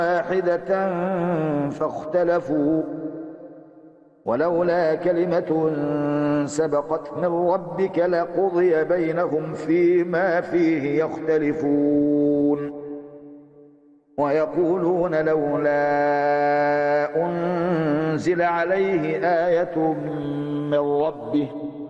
واحدة فاختلفوا ولولا كلمة سبقت من ربك لقضي بينهم فيما فيه يختلفون ويقولون لولا أنزل عليه آية من ربه